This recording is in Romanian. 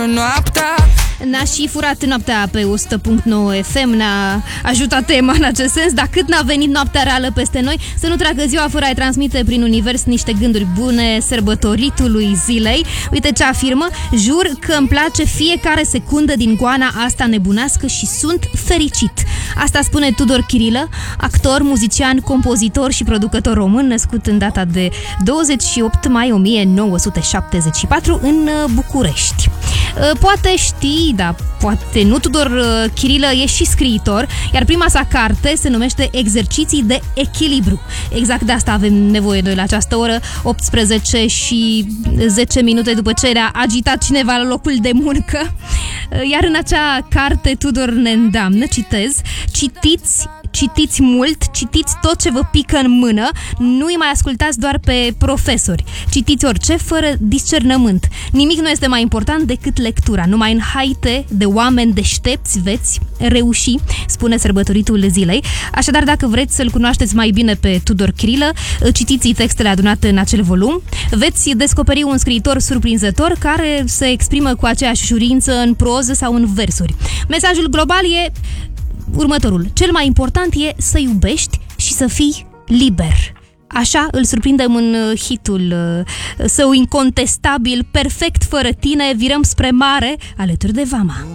noaptea. N-a și furat noaptea pe 100.9 FM, ne-a ajutat tema în acest sens, dar cât n-a venit noaptea reală peste noi, să nu treacă ziua fără a transmite prin univers niște gânduri bune sărbătoritului zilei. Uite ce afirmă: jur că îmi place fiecare secundă din goana asta nebunească și sunt fericit. Asta spune Tudor Chirilă, actor, muzician, compozitor și producător român, născut în data de 28 mai 1974 în București. Poate știi, dar poate nu, Tudor Chirilă e și scriitor, iar prima sa carte se numește Exerciții de echilibru. Exact de asta avem nevoie noi la această oră, 18 și 10 minute după ce le-a agitat cineva la locul de muncă. Iar în acea carte Tudor ne îndeamnă, citez: citiți mult, citiți tot ce vă pică în mână, nu-i mai ascultați doar pe profesori. Citiți orice, fără discernământ. Nimic nu este mai important decât lectura. Numai în haite de oameni deștepți veți reuși, spune sărbătoritul zilei. Așadar, dacă vreți să-l cunoașteți mai bine pe Tudor Chirilă, citiți textele adunate în acel volum. Veți descoperi un scriitor surprinzător care se exprimă cu aceeași ușurință în proză sau în versuri. Mesajul global e următorul: cel mai important e să iubești și să fii liber. Așa îl surprindem în hitul său incontestabil, Perfect fără tine, virăm spre mare, alături de Vama.